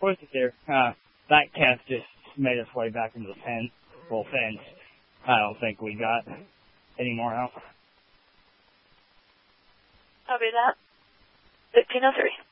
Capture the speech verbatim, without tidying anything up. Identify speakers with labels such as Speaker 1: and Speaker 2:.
Speaker 1: What's it there? Uh, that calf just made its way back into the pen, full fence. I don't think we got any more out.
Speaker 2: Copy that. fifteen oh three.